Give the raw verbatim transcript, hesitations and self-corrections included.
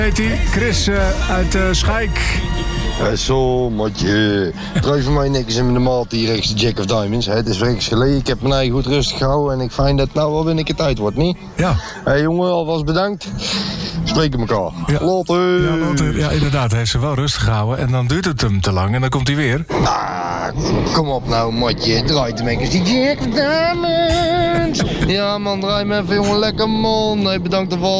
Heet hij? Chris uh, uit uh, Schaik. Hey, zo, matje. Drijf van mij niks in mijn maat hier rechts de Jack of Diamonds. Het is rechts geleden. Ik heb mijn eigen goed rustig gehouden. En ik vind dat nou wel wanneer ik het uit wordt, niet? Ja. Hé hey, jongen, alvast bedankt. Spreken elkaar. Ja. Later. Ja, later. Ja, inderdaad. Hij heeft ze wel rustig gehouden. En dan duurt het hem te lang. En dan komt hij weer. Ah, kom op nou, matje. Draai hem eens die Jack of Diamonds. Ja man, draai me even, jongen. Lekker man. Hey, bedankt ervoor.